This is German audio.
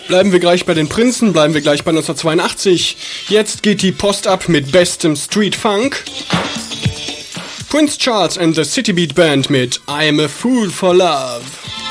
Bleiben wir gleich bei den Prinzen, bleiben wir gleich bei 1982. Jetzt geht die Post ab mit bestem Street Funk. Prince Charles and the City Beat Band mit I'm a Fool for Love.